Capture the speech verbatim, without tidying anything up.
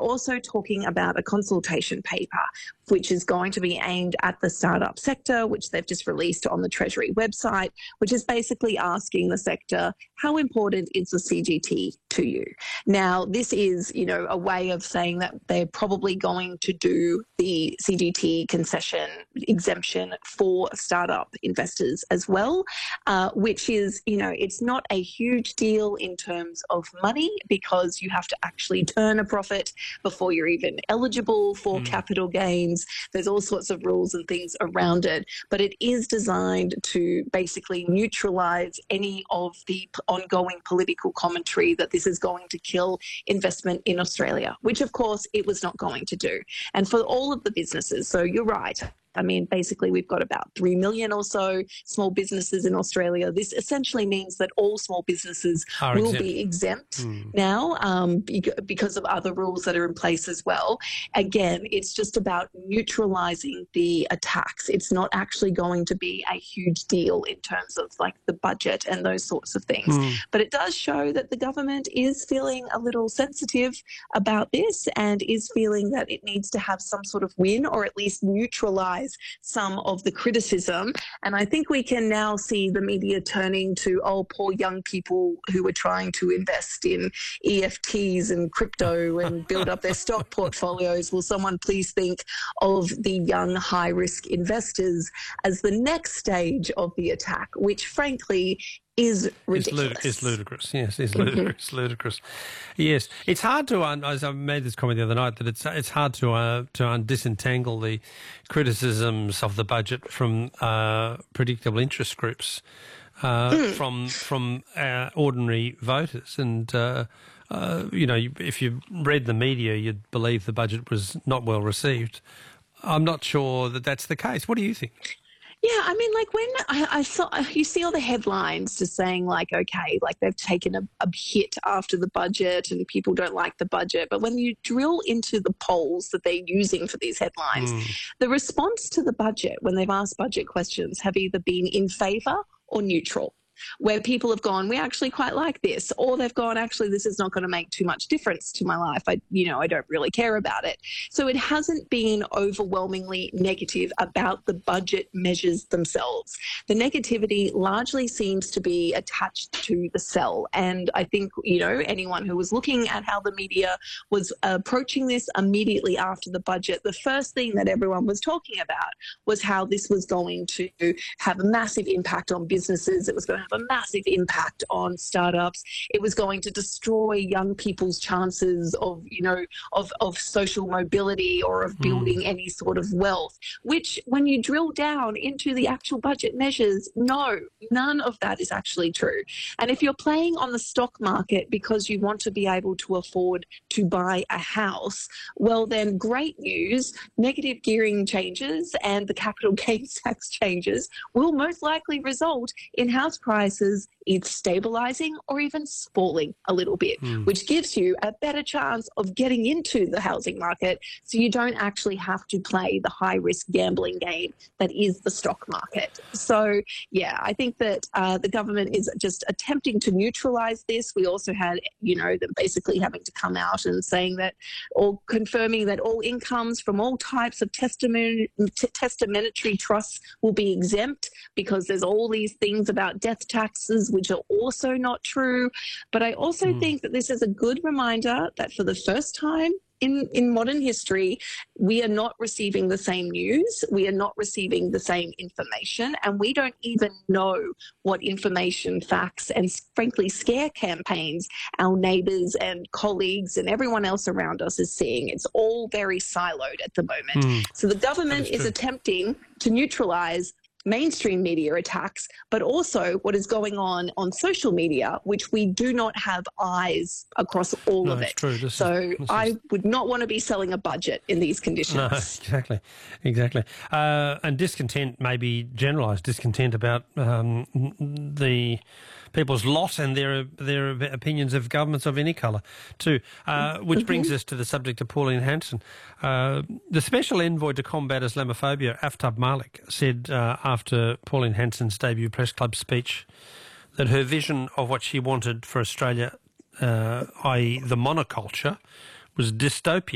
also talking about a consultation paper, which is going to be aimed at the startup sector, which they've just released on the Treasury website, which is basically asking the sector, how important is the C G T to you? Now, this is, you know, a way of saying that they're probably going to do the C G T concession exemption for startup investors as well, uh, which is, you know, it's not a huge deal in terms of money because you have to actually turn a profit before you're even eligible for mm. capital gains. There's all sorts of rules and things around it, but it is designed to basically neutralise any of the ongoing political commentary that this is going to kill investment in Australia, which of course it was not going to do. And for all of the businesses, so you're right. I mean, basically, we've got about three million or so small businesses in Australia. This essentially means that all small businesses Are will exempt. be exempt mm. now um, because of other rules that are in place as well. Again, it's just about neutralising the attacks. It's not actually going to be a huge deal in terms of like the budget and those sorts of things. Mm. But it does show that the government is feeling a little sensitive about this and is feeling that it needs to have some sort of win or at least neutralise some of the criticism. And I think we can now see the media turning to, oh, poor young people who were trying to invest in E F Ts and crypto and build up their stock portfolios. Will someone please think of the young high-risk investors as the next stage of the attack, which frankly is ridiculous. It's, lud- it's ludicrous, yes, it's ludicrous, mm-hmm. ludicrous. Yes, it's hard to, un- as I made this comment the other night, that it's it's hard to uh, to un- disentangle the criticisms of the budget from uh, predictable interest groups, uh, mm. from from uh, ordinary voters. And, uh, uh, you know, if you read the media, you'd believe the budget was not well received. I'm not sure that that's the case. What do you think? Yeah, I mean, like when I, I saw, you see all the headlines just saying like, okay, like they've taken a, a hit after the budget and people don't like the budget. But when you drill into the polls that they're using for these headlines, mm. the response to the budget when they've asked budget questions have either been in favour or neutral, where people have gone, we actually quite like this, or they've gone, actually, this is not going to make too much difference to my life. I, you know, I don't really care about it. So it hasn't been overwhelmingly negative about the budget measures themselves. The negativity largely seems to be attached to the sell. And I think, you know, anyone who was looking at how the media was approaching this immediately after the budget, the first thing that everyone was talking about was how this was going to have a massive impact on businesses. It was going to have a massive impact on startups. It was going to destroy young people's chances of, you know, of, of social mobility or of building mm. any sort of wealth, which when you drill down into the actual budget measures, no, none of that is actually true. And if you're playing on the stock market because you want to be able to afford to buy a house, well then great news, negative gearing changes and the capital gains tax changes will most likely result in house prices prices either stabilising or even falling a little bit, mm. which gives you a better chance of getting into the housing market so you don't actually have to play the high-risk gambling game that is the stock market. So, yeah, I think that uh, the government is just attempting to neutralise this. We also had, you know, them basically having to come out and saying that, or confirming that all incomes from all types of testament, t- testamentary trusts will be exempt because there's all these things about death taxes, which are also not true. But I also mm. think that this is a good reminder that for the first time in, in modern history, we are not receiving the same news, we are not receiving the same information, and we don't even know what information, facts, and frankly scare campaigns our neighbours and colleagues and everyone else around us is seeing. It's all very siloed at the moment. Mm. So the government is, is attempting to neutralise mainstream media attacks, but also what is going on on social media, which we do not have eyes across all no, of it's it. True. This so is, this I is... would not want to be selling a budget in these conditions. No, exactly, exactly. Uh, and discontent, maybe generalised discontent about um, the people's lot and their their opinions of governments of any colour too, uh, which mm-hmm. brings us to the subject of Pauline Hanson. Uh, the Special Envoy to Combat Islamophobia, Aftab Malik, said uh, after Pauline Hanson's debut press club speech that her vision of what she wanted for Australia, uh, that is the monoculture, was dystopia.